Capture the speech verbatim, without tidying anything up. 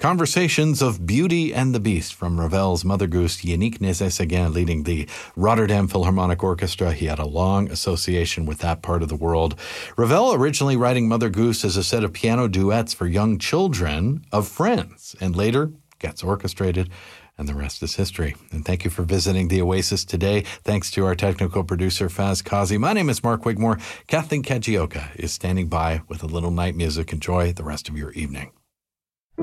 Conversations of Beauty and the Beast from Ravel's Mother Goose, Yannick Nézet-Séguin leading the Rotterdam Philharmonic Orchestra. He had a long association with that part of the world. Ravel originally writing Mother Goose as a set of piano duets for young children of friends, and later gets orchestrated, and the rest is history. And thank you for visiting the Oasis today. Thanks to our technical producer, Faz Kazi. My name is Mark Wigmore. Kathleen Kajioka is standing by with a little night music. Enjoy the rest of your evening.